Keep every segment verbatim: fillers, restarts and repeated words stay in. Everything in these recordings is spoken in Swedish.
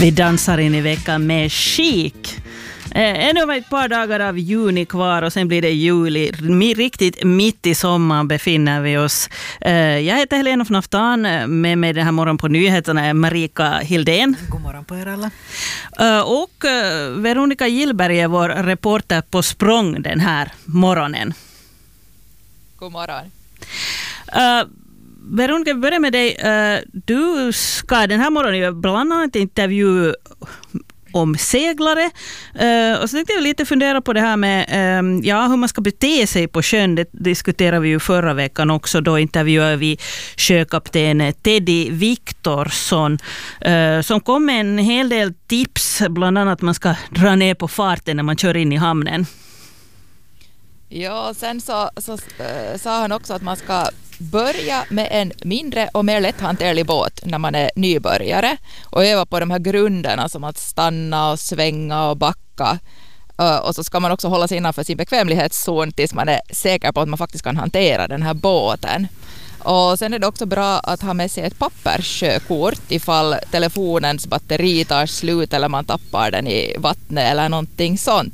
Vi dansar in i veckan med Chic. Eh, ännu ett par dagar av juni kvar och sen blir det juli. Riktigt mitt i sommaren befinner vi oss. Eh, jag heter Helena von Aftan. Med mig den här morgon på nyheterna är Marika Hildén. God morgon på er alla. Eh, och eh, Veronica Gillberg är vår reporter på språng den här morgonen. God morgon. Uh, Veronica, vi börjar med dig. Uh, du ska den här morgonen göra bland annat intervju om seglare. Uh, och så tänkte jag lite fundera på det här med um, ja, hur man ska bete sig på sjön. Det diskuterade vi ju förra veckan också. Då intervjuade vi sjökapten Teddy Viktorsson uh, som kom med en hel del tips. Bland annat att man ska dra ner på farten när man kör in i hamnen. Ja, sen så, så äh, sa han också att man ska börja med en mindre och mer lätthanterlig båt när man är nybörjare och öva på de här grunderna som att stanna och svänga och backa. Uh, och så ska man också hålla sig innanför sin bekvämlighetszon tills man är säker på att man faktiskt kan hantera den här båten. Och sen är det också bra att ha med sig ett papperskort ifall telefonens batteri tar slut eller man tappar den i vattnet eller någonting sånt.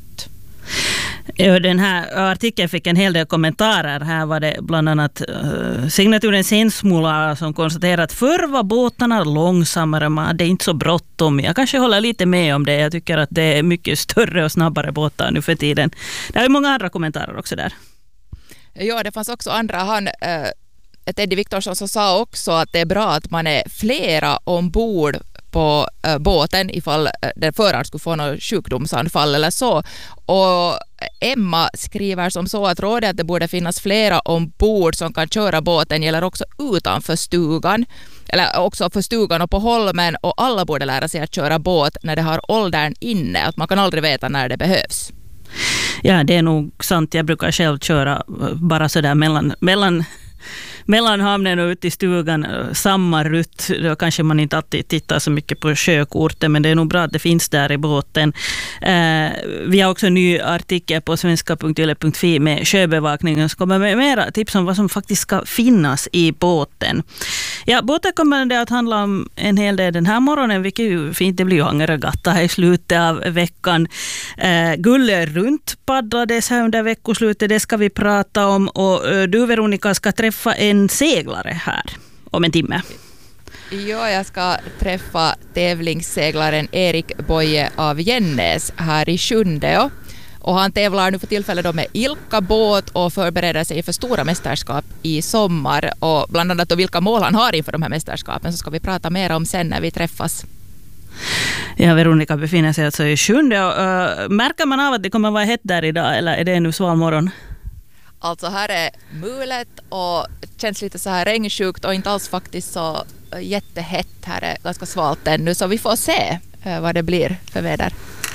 Ja, den här artikeln fick en hel del kommentarer. Här var det bland annat uh, signaturen Sensmula som konstaterar att förr var båtarna långsammare, man hade inte så bråttom. Jag kanske håller lite med om det. Jag tycker att det är mycket större och snabbare båtar nu för tiden. Det är många andra kommentarer också där. Ja, det fanns också andra. Han, äh, Teddy Viktorsson så sa också att det är bra att man är flera ombord på äh, båten ifall äh, den föraren skulle få något sjukdomsanfall eller så. Och Emma skriver som så att rådet att det borde finnas flera ombord som kan köra båten gäller också utanför stugan eller också för stugan och på holmen, och alla borde lära sig att köra båt när det har åldern inne, att man kan aldrig veta när det behövs. Ja, det är nog sant. Jag brukar själv köra bara sådär mellan, mellan mellan hamnen och ut i stugan, samma rutt. Då kanske man inte alltid tittar så mycket på sjökorten, men det är nog bra att det finns där i båten. Eh, vi har också en ny artikel på svenska punkt yle punkt fi med sjöbevakningen som kommer med mera tips om vad som faktiskt ska finnas i båten. Ja, båten kommer det att handla om en hel del den här morgonen, vilket ju fint. Det blir ju hangerregatta här i slutet av veckan. Eh, Gulle runt paddlades här under veckoslutet, det ska vi prata om, och eh, du Veronica ska träffa en en seglare här om en timme. Ja, jag ska träffa tävlingsseglaren Erik Boye av Jennäs här i Sjundeå. Och han tävlar nu för tillfället då med Ilka båt och förbereder sig för stora mästerskap i sommar. Och bland annat då vilka mål han har inför de här mästerskapen så ska vi prata mer om sen när vi träffas. Ja, Veronica befinner sig alltså i Sjundeå. Uh, märker man av att det kommer vara hett där idag, eller är det nu sval morgon? Alltså här är mulet och känns lite så här regnsjukt och inte alls faktiskt så jättehett. Här är ganska svalt ännu, så vi får se vad det blir för väder.